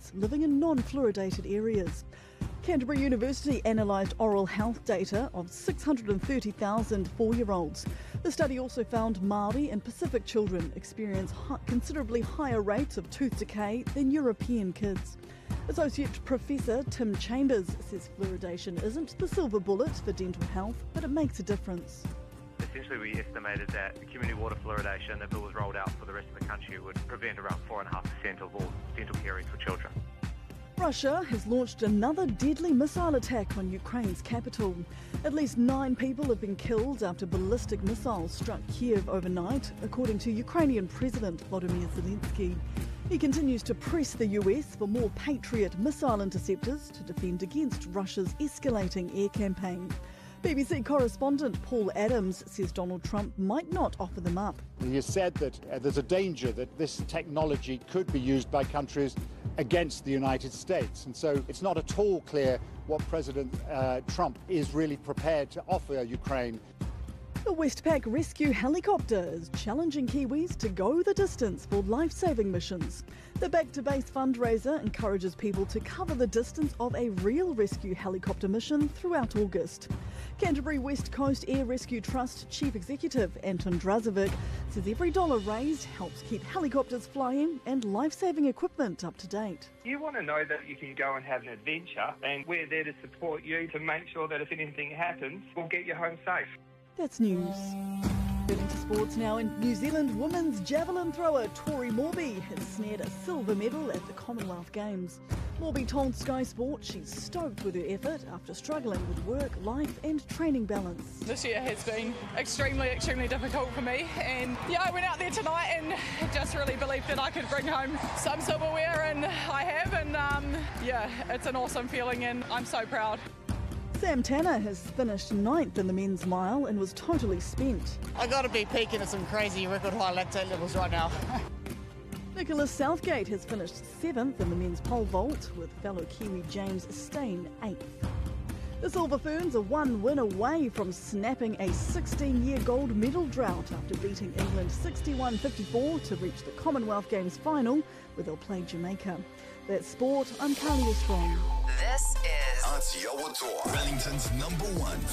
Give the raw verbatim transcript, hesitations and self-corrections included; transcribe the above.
kids living in non-fluoridated areas. Canterbury University analysed oral health data of six hundred thirty thousand four-year-olds. The study also found Māori and Pacific children experience hi- considerably higher rates of tooth decay than European kids. Associate Professor Tim Chambers says fluoridation isn't the silver bullet for dental health, but it makes a difference. Essentially, we estimated that community water fluoridation, if it was rolled out for the rest of the country, would prevent around four point five percent of all dental caries for children. Russia has launched another deadly missile attack on Ukraine's capital. At least nine people have been killed after ballistic missiles struck Kiev overnight, according to Ukrainian President Volodymyr Zelensky. He continues to press the U S for more Patriot missile interceptors to defend against Russia's escalating air campaign. B B C correspondent Paul Adams says Donald Trump might not offer them up. He has said that uh, there's a danger that this technology could be used by countries against the United States. And so it's not at all clear what President uh, Trump is really prepared to offer Ukraine. The Westpac rescue helicopter is challenging Kiwis to go the distance for life-saving missions. The Back to Base fundraiser encourages people to cover the distance of a real rescue helicopter mission throughout August. Canterbury West Coast Air Rescue Trust Chief Executive Anton Drazovic says every dollar raised helps keep helicopters flying and life-saving equipment up to date. You want to know that you can go and have an adventure, and we're there to support you to make sure that if anything happens, we'll get you home safe. That's news. Turning to sports now, in New Zealand women's javelin thrower Tori Morby has snared a silver medal at the Commonwealth Games. Morby told Sky Sport she's stoked with her effort after struggling with work, life and training balance. This year has been extremely, extremely difficult for me, and yeah, I went out there tonight and just really believed that I could bring home some silverware, and I have, and um, yeah, it's an awesome feeling and I'm so proud. Sam Tanner has finished ninth in the men's mile and was totally spent. I got to be peaking at some crazy record high lactate levels right now. Nicholas Southgate has finished seventh in the men's pole vault, with fellow Kiwi James Stein eighth. The Silver Ferns are one win away from snapping a sixteen-year gold medal drought after beating England sixty-one fifty-four to reach the Commonwealth Games final, where they'll play Jamaica. That's sport. I'm Carlia Strong. This is Aotearoa Tour, Wellington's number one